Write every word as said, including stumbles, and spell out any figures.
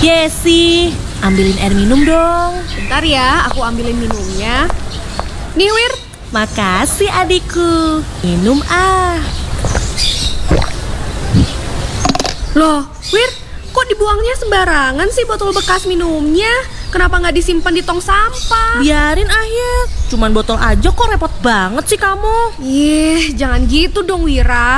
Yesi, ambilin air minum dong. Bentar ya, aku ambilin minumnya. Nih Wir. Makasih adikku. Minum ah. Loh, Wir, kok dibuangnya sembarangan sih botol bekas minumnya? Kenapa nggak disimpan di tong sampah? Biarin akhir. Cuman botol aja kok repot banget sih kamu. Ih, jangan gitu dong Wira.